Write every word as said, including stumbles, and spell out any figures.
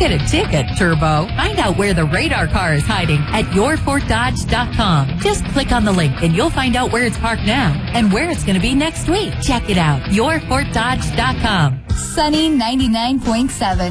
get a ticket, Turbo. Find out where the radar car is hiding at your fort dodge dot com. Just click on the link and you'll find out where it's parked now and where it's going to be next week. Check it out, your fort dodge dot com. Sunny ninety-nine point seven.